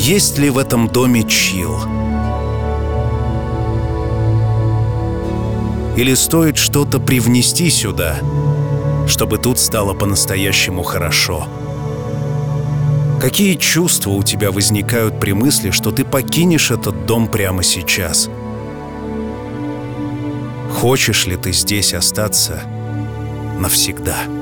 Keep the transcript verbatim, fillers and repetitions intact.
есть ли в этом доме чил? Или стоит что-то привнести сюда, чтобы тут стало по-настоящему хорошо? Какие чувства у тебя возникают при мысли, что ты покинешь этот дом прямо сейчас? Хочешь ли ты здесь остаться навсегда?